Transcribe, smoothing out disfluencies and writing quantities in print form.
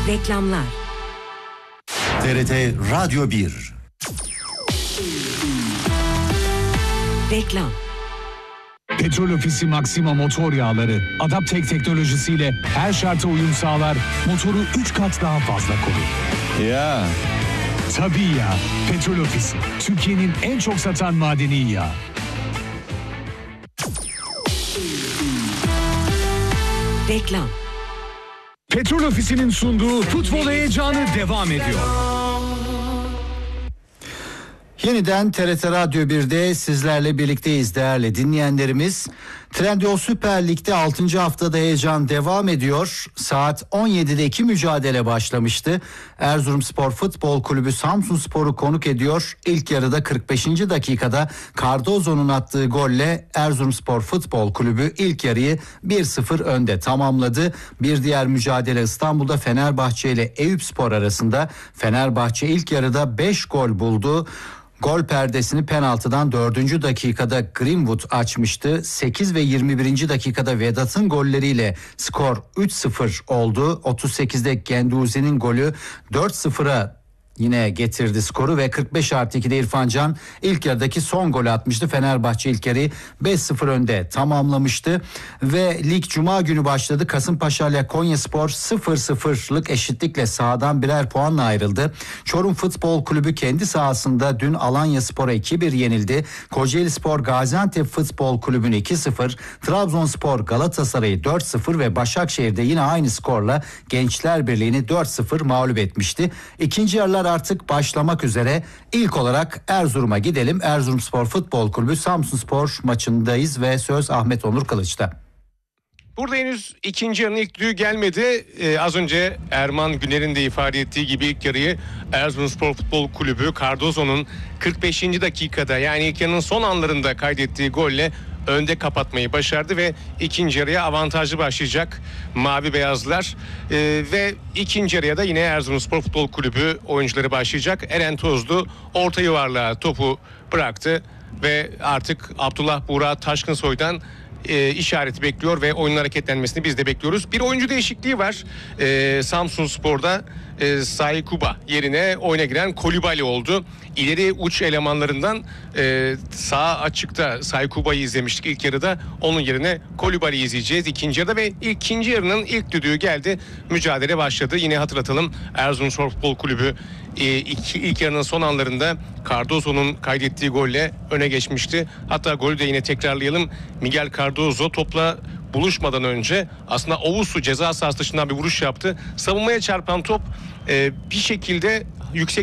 Reklamlar. TRT Radyo 1. Reklam. Petrol Ofisi Maxima motor yağları Adaptek teknolojisiyle her şarta uyum sağlar, motoru 3 kat daha fazla korur. Ya. Tabii ya, Petrol Ofisi Türkiye'nin en çok satan madeni yağı. Reklam. Petrol Ofisi'nin sunduğu futbol heyecanı devam ediyor. Yeniden TRT Radyo 1'de sizlerle birlikteyiz değerli dinleyenlerimiz. Trendyol Süper Lig'de 6. haftada heyecan devam ediyor. Saat 17'de 2 mücadele başlamıştı. Erzurumspor Futbol Kulübü Samsunspor'u konuk ediyor. İlk yarıda 45. dakikada Cardozo'nun attığı golle Erzurumspor Futbol Kulübü ilk yarıyı 1-0 önde tamamladı. Bir diğer mücadele İstanbul'da Fenerbahçe ile Eyüpspor arasında. Fenerbahçe ilk yarıda 5 gol buldu. Gol perdesini penaltıdan 4. dakikada Greenwood açmıştı. 8 ve 21. dakikada Vedat'ın golleriyle skor 3-0 oldu. 38'de Genduzi'nin golü 4-0'a yine getirdi skoru ve 45+2'de İrfan Can ilk yarıdaki son golü atmıştı. Fenerbahçe ilk yarıyı 5-0 önde tamamlamıştı ve lig cuma günü başladı. Kasımpaşa ile Konyaspor 0-0'lık eşitlikle sahadan birer puanla ayrıldı. Çorum Futbol Kulübü kendi sahasında dün Alanyaspor'a 2-1 yenildi. Kocaelispor Gaziantep Futbol Kulübü'nü 2-0, Trabzonspor Galatasaray'ı 4-0 ve Başakşehir'de yine aynı skorla Gençler Birliği'ni 4-0 mağlup etmişti. İkinci yarılar artık başlamak üzere. İlk olarak Erzurum'a gidelim. Erzurumspor Futbol Kulübü Samsunspor maçındayız ve söz Ahmet Onur Kılıç'ta. Burada henüz ikinci yarının ilk düdüğü gelmedi. Az önce Erman Güner'in de ifade ettiği gibi ilk yarıyı Erzurumspor Futbol Kulübü Cardozo'nun 45. dakikada yani ilk yarının son anlarında kaydettiği golle önde kapatmayı başardı ve ikinci yarıya avantajlı başlayacak mavi beyazlar ve ikinci yarıya da yine Erzurumspor Futbol Kulübü oyuncuları başlayacak. Eren Tozlu orta yuvarlığa topu bıraktı ve artık Abdullah Buğra Taşkınsoy'dan işareti bekliyor ve oyunun hareketlenmesini biz de bekliyoruz. Bir oyuncu değişikliği var. Samsunspor'da Saykuba yerine oyuna giren Kolibali oldu. İleri uç elemanlarından sağ açıkta Saykuba'yı izlemiştik ilk yarıda. Onun yerine Kolibali'yi izleyeceğiz ikinci yarıda ve ikinci yarının ilk düdüğü geldi. Mücadele başladı. Yine hatırlatalım Erzurumspor Futbol Kulübü ilk yarının son anlarında Cardozo'nun kaydettiği golle öne geçmişti. Hatta golü de yine tekrarlayalım. Miguel Cardozo topla buluşmadan önce aslında Ovusu ceza sahası dışından bir vuruş yaptı. Savunmaya çarpan top bir şekilde yüksek